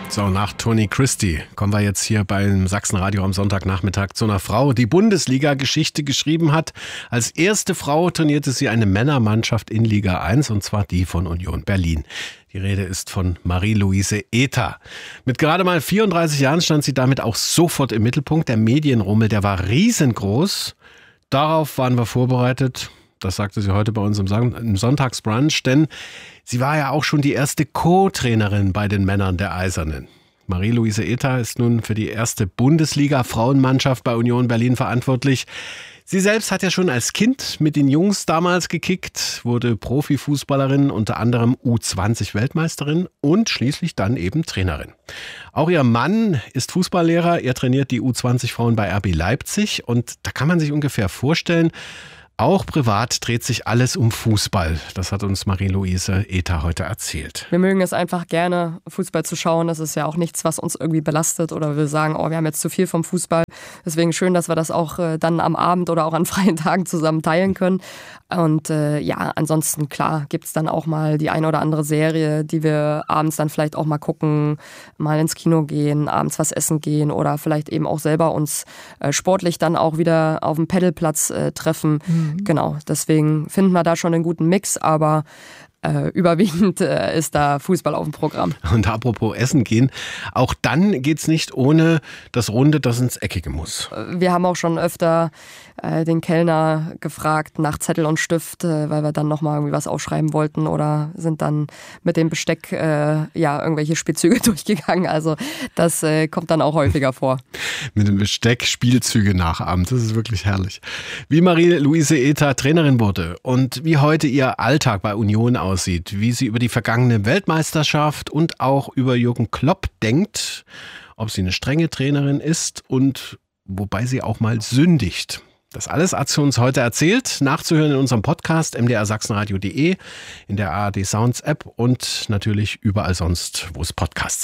So, nach Toni Christie kommen wir jetzt hier beim Sachsenradio am Sonntagnachmittag zu einer Frau, die Bundesliga-Geschichte geschrieben hat. Als erste Frau trainierte sie eine Männermannschaft in Liga 1, und zwar die von Union Berlin. Die Rede ist von Marie-Louise Ether. Mit gerade mal 34 Jahren stand sie damit auch sofort im Mittelpunkt. Der Medienrummel, der war riesengroß. Darauf waren wir vorbereitet. Das sagte sie heute bei uns im Sonntagsbrunch, denn sie war ja auch schon die erste Co-Trainerin bei den Männern der Eisernen. Marie-Louise Ether ist nun für die erste Bundesliga-Frauenmannschaft bei Union Berlin verantwortlich. Sie selbst hat ja schon als Kind mit den Jungs damals gekickt, wurde Profifußballerin, unter anderem U20-Weltmeisterin und schließlich dann eben Trainerin. Auch ihr Mann ist Fußballlehrer, er trainiert die U20-Frauen bei RB Leipzig, und da kann man sich ungefähr vorstellen, auch privat dreht sich alles um Fußball. Das hat uns Marie-Louise Ether heute erzählt. Wir mögen es einfach gerne, Fußball zu schauen. Das ist ja auch nichts, was uns irgendwie belastet oder wir sagen, wir haben jetzt zu viel vom Fußball. Deswegen schön, dass wir das auch dann am Abend oder auch an freien Tagen zusammen teilen können. Und ansonsten, klar, gibt es dann auch mal die eine oder andere Serie, die wir abends dann vielleicht auch mal gucken, mal ins Kino gehen, abends was essen gehen oder vielleicht eben auch selber uns sportlich dann auch wieder auf dem Pedalplatz treffen. Genau, deswegen finden wir da schon einen guten Mix, aber überwiegend ist da Fußball auf dem Programm. Und apropos Essen gehen, auch dann geht's nicht ohne das Runde, das ins Eckige muss. Wir haben auch schon öfter den Kellner gefragt nach Zettel und Stift, weil wir dann nochmal irgendwie was aufschreiben wollten, oder sind dann mit dem Besteck irgendwelche Spielzüge durchgegangen. Also das kommt dann auch häufiger vor. Mit dem Besteck Spielzüge nachahmen, das ist wirklich herrlich. Wie Marie-Louise Ether Trainerin wurde und wie heute ihr Alltag bei Union aussieht, wie sie über die vergangene Weltmeisterschaft und auch über Jürgen Klopp denkt, ob sie eine strenge Trainerin ist und wobei sie auch mal sündigt. Das alles hat sie uns heute erzählt, nachzuhören in unserem Podcast mdrsachsenradio.de, in der ARD Sounds App und natürlich überall sonst, wo es Podcasts